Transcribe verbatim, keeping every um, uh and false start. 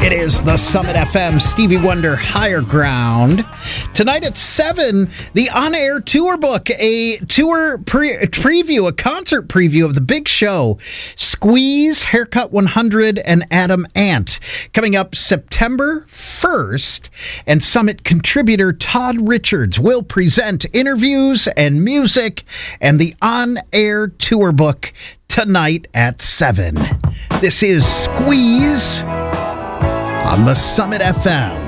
It is the Summit F M, Stevie Wonder, Higher Ground. Tonight at seven, the on-air tour book, a tour pre- preview, a concert preview of the big show, Squeeze, Haircut one hundred, and Adam Ant. Coming up September first, and Summit contributor Todd Richards will present interviews and music and the on-air tour book tonight at seven. This is Squeeze on the Summit F M.